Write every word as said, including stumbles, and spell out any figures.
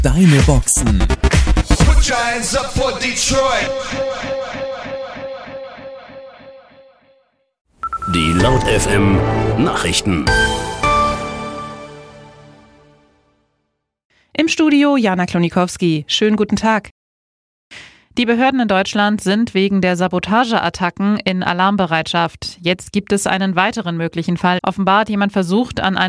Deine Boxen. Put your hands up for Detroit. Die Laut F M Nachrichten. Im Studio Jana Klonikowski. Schönen guten Tag. Die Behörden in Deutschland sind wegen der Sabotageattacken in Alarmbereitschaft. Jetzt gibt es einen weiteren möglichen Fall. Offenbar hat jemand versucht, an